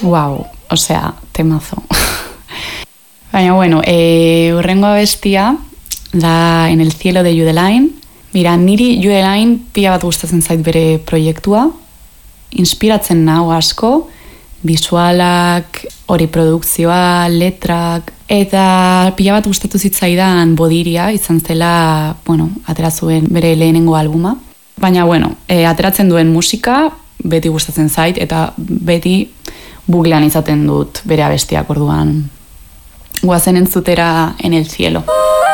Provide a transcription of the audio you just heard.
Wow, osea, temazo. Baina, bueno, hurrengo abestia da En el cielo de Judelain. Mira, niri Judelain pila bat gustatzen zait bere proiektua. Inspiratzen nau asko, bisualak, hori produkzioa, letrak, eta pila bat gustatu zitzaidan Bodiria, izan zela, bueno, atera zuen bere lehenengo albuma. Baina, bueno, ateratzen duen musika beti gustatzen zait, eta beti buklean izaten dut bere abestiak orduan. Guazen entzutera En el cielo.